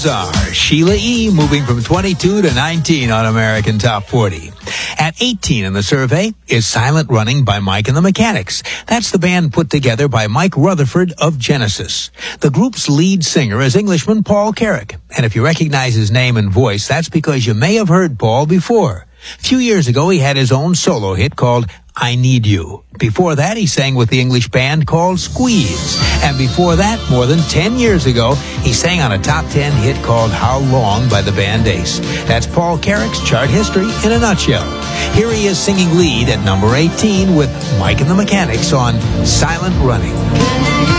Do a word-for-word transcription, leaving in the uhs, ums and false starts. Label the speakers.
Speaker 1: Are Sheila E. moving from twenty-two to nineteen on American Top forty. At eighteen in the survey is Silent Running by Mike and the Mechanics. That's the band put together by Mike Rutherford of Genesis. The group's lead singer is Englishman Paul Carrack. And if you recognize his name and voice, that's because you may have heard Paul before. A few years ago, he had his own solo hit called I Need You. Before that, he sang with the English band called Squeeze. And before that, more than ten years ago, he sang on a top ten hit called How Long by the band Ace. That's Paul Carrack's chart history in a nutshell. Here he is singing lead at number eighteen with Mike and the Mechanics on Silent Running.